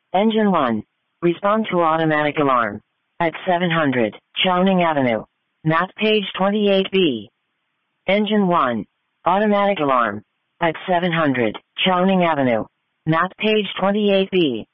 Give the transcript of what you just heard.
Engine 1. Respond to automatic alarm. At 700, Chowning Avenue. Map page 28B. Engine 1. Automatic alarm. At 700, Chowning Avenue. Map page 28B.